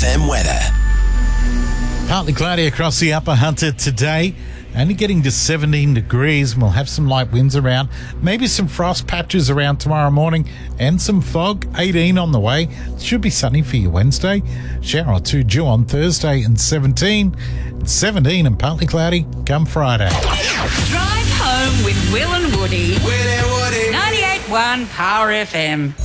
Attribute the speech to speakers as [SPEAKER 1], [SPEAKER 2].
[SPEAKER 1] FM weather.
[SPEAKER 2] Partly cloudy across the Upper Hunter today. Only getting to 17 degrees, and we'll have some light winds around. Maybe some frost patches around tomorrow morning and some fog. 18 on the way. It should be sunny for you Wednesday. Shower or two due on Thursday and 17. 17 and partly cloudy come Friday.
[SPEAKER 3] Drive home with Will and Woody.
[SPEAKER 1] Will and Woody.
[SPEAKER 3] 98.1 Power FM.